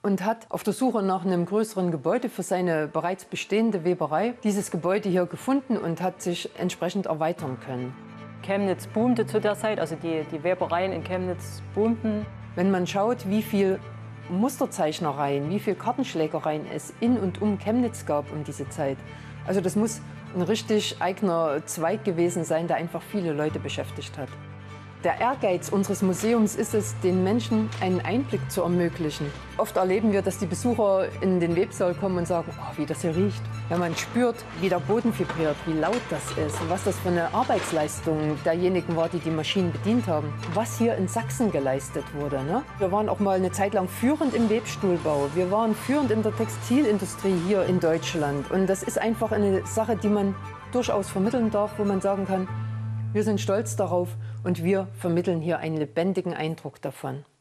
und hat auf der Suche nach einem größeren Gebäude für seine bereits bestehende Weberei dieses Gebäude hier gefunden und hat sich entsprechend erweitern können. Chemnitz boomte zu der Zeit, also die Webereien in Chemnitz boomten. Wenn man schaut, wie viel Musterzeichnereien, wie viel Kartenschlägereien es in und um Chemnitz gab um diese Zeit, also das muss ein richtig eigener Zweig gewesen sein, der einfach viele Leute beschäftigt hat. Der Ehrgeiz unseres Museums ist es, den Menschen einen Einblick zu ermöglichen. Oft erleben wir, dass die Besucher in den Websaal kommen und sagen, oh, wie das hier riecht. Wenn man spürt, wie der Boden vibriert, wie laut das ist, was das für eine Arbeitsleistung derjenigen war, die die Maschinen bedient haben, was hier in Sachsen geleistet wurde. Ne? Wir waren auch mal eine Zeit lang führend im Webstuhlbau. Wir waren führend in der Textilindustrie hier in Deutschland. Und das ist einfach eine Sache, die man durchaus vermitteln darf, wo man sagen kann, wir sind stolz darauf und wir vermitteln hier einen lebendigen Eindruck davon.